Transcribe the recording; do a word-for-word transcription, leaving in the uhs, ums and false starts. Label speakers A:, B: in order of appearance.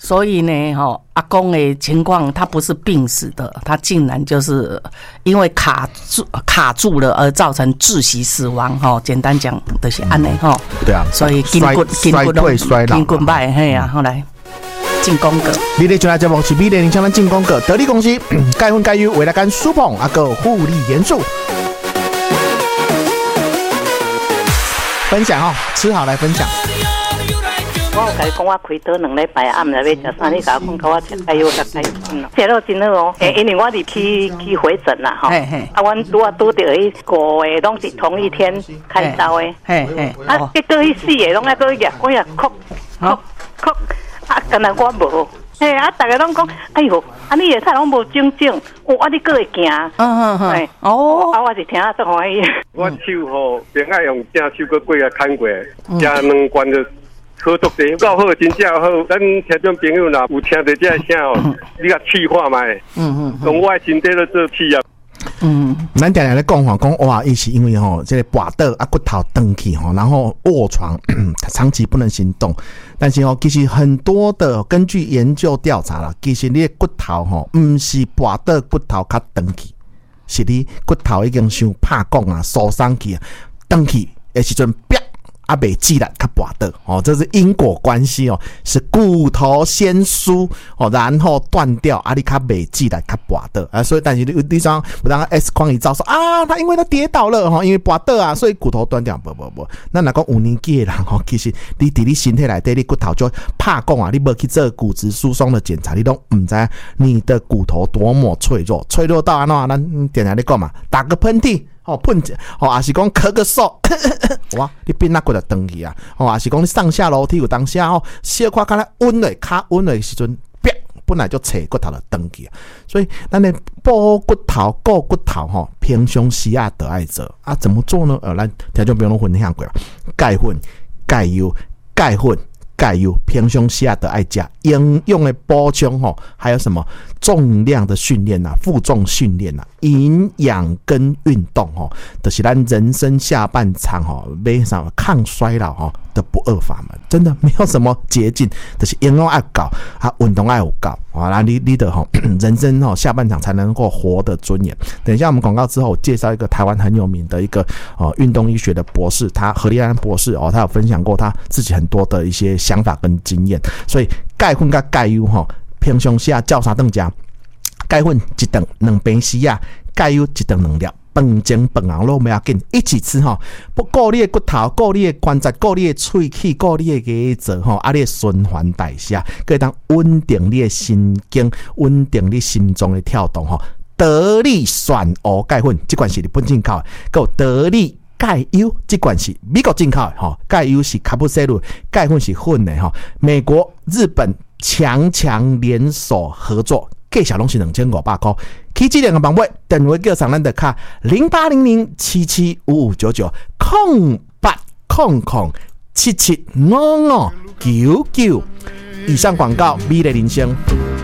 A: 所以呢，哈，阿公的情况，他不是病死的，他竟然就是因为卡住卡住了而造成窒息死亡，哈。简单讲就是安尼哈。
B: 对啊，
A: 所以筋骨筋骨
B: 衰衰老，
A: 筋骨歹，嘿啊，后来进攻个。
B: 你咧就来节目是美丽林香咱进攻个得力公司，钙粉钙油为了干舒碰啊个护理元素。分享哦，吃好来分享。
C: 我有甲你讲，我开刀两礼拜，暗内要食啥？你甲我讲，甲我食钙油、食钙粉，食到真好哦。诶，因为我入去去回诊啦，吼。啊，阮拄啊拄着迄五个拢是同一天开刀的。嘿嘿。啊，结果迄四个拢爱搁举，我也哭哭哭，啊，干那我无。嘿，啊，大家拢讲，哎呦，啊，你下菜拢无整整，哦，啊，你搁会行？嗯嗯嗯。哦。啊，我是听啊，足欢喜。
D: 我手吼，边爱用正手搁过来砍过，加两关就。合作的够好，真正好。咱听众朋友若有听到这声哦，你甲试看卖，嗯嗯，用我的身体来做试啊。
B: 嗯，咱常常咧讲吼，讲哇，伊是因为吼，这个跋倒啊骨头断去吼，然后卧床，长期不能行动。但是吼，其实很多的根据研究调查啦，其实你的骨头吼，唔是跋倒骨头较断去，是你骨头已经伤拍讲啊，受伤去啊，断去的时阵，啪。啊，袂记得较跋倒哦，这是因果关系哦，是骨头先疏哦，然后断掉啊，你较袂记得较跋倒啊，所以但是你你讲有当 X 光一照说啊，他因为他跌倒了哈，因为跋倒啊，所以骨头断掉，不不不，那若讲有年纪的人吼，其实你伫你身体内底，你骨头就怕讲啊，你无去做骨质疏松的检查，你都唔知你的骨头多么脆弱，脆弱到安怎？咱点来你讲嘛，打个喷嚏。哦，喷哦，还是讲咳个嗽，哇，你变那骨就断去啊！哦，还是讲你上下楼梯有当下哦，小可看来温嘞，卡温嘞时阵，啪，本来就扯骨头就断去啊！所以，咱的保骨头、顾骨头吼，平常时啊得爱做啊，怎么做呢？呃，咱听众朋友分享过了，钙粉、钙油、钙粉。钙油平常时啊得爱食，营养的补充吼，还有什么重量的训练啊、负重训练啊、营养跟运动吼，就是咱人生下半场吼，买上抗衰老吼的不二法门，真的没有什么捷径，就是营养爱搞啊，运动爱有搞啊，那你你的吼人生吼下半场才能够活得尊严。等一下我们广告之后，我介绍一个台湾很有名的一个呃运动医学的博士，他何立安博士哦，他有分享过他自己很多的一些想法跟经验，所以钙粉跟钙油吼，平常时啊照三顿食，钙粉一顿两杯时啊，钙油一顿两粒。饭前饭后都不要紧，一起吃吼，不顾你的骨头，顾你的关节，顾你的喙齿，顾你的牙齿吼，啊，你的循环代谢，可以当稳定你的神经，稳定你心脏的跳动吼。得力选欧钙粉，这款是日本进口的，够得力钙油，这款是美国进口的吼。钙油是卡布西鲁，钙粉是混的吼。美国、日本强强联手合作。计小拢是两千五百块，起这两个版本，电话叫上咱的卡零八零零七七五五九九空八空空七七五五九九。以上广告，美丽人生。